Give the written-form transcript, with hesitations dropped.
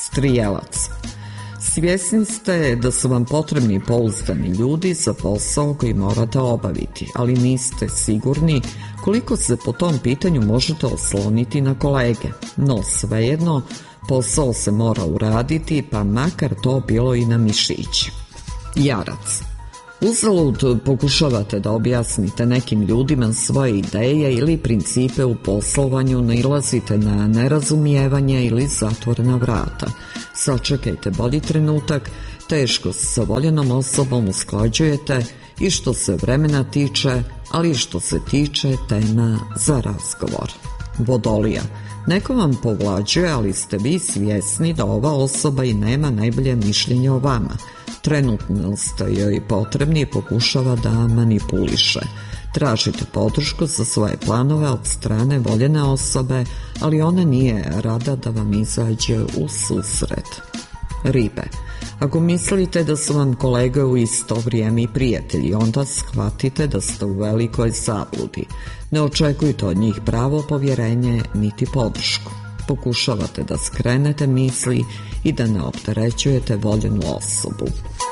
Strijelac. Svjesni ste da su vam potrebni pouzdani ljudi za posao koji morate obaviti, ali niste sigurni koliko se po tom pitanju možete osloniti na kolege. No svejedno, posao se mora uraditi, pa makar to bilo i na mišić. Jarac. Uzalud pokušavate da objasnite nekim ljudima svoje ideje ili principe u poslovanju, nailazite na nerazumijevanje ili zatvorena vrata. Sačekajte bolji trenutak, teško se sa voljenom osobom usklađujete i što se vremena tiče, ali i što se tiče tema za razgovor. Vodolija. Neko vam povlađuje, ali ste vi svjesni da ova osoba i nema najbolje mišljenje o vama. Trenutno ste joj potrebni i pokušava da manipuliše. Tražite podršku za svoje planove od strane voljene osobe, ali ona nije rada da vam izađe u susret. Ribe. Ako mislite da su vam kolege u isto vrijeme i prijatelji, onda shvatite da ste u velikoj zabludi. Ne očekujte od njih pravo povjerenje niti podršku. Pokušavate da skrenete misli i da ne opterećujete voljenu osobu.